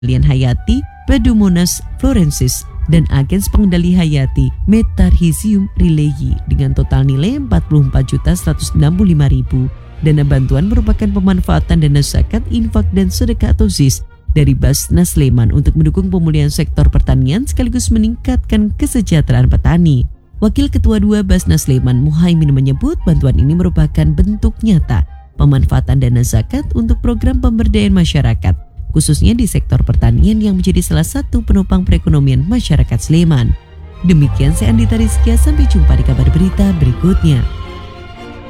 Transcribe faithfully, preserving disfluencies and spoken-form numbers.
Pengendalian Hayati, Pseudomonas florensis, dan Agens Pengendali Hayati Metarhizium rilei dengan total nilai empat puluh empat juta seratus enam puluh lima ribu. Dana bantuan merupakan pemanfaatan dana zakat, infak, dan sedekah atau zis dari Basnas Sleman untuk mendukung pemulihan sektor pertanian sekaligus meningkatkan kesejahteraan petani. Wakil Ketua dua Basnas Sleman Muhaimin menyebut bantuan ini merupakan bentuk nyata pemanfaatan dana zakat untuk program pemberdayaan masyarakat, khususnya di sektor pertanian yang menjadi salah satu penopang perekonomian masyarakat Sleman. Demikian saya Andita Rizkia, sampai jumpa di kabar berita berikutnya.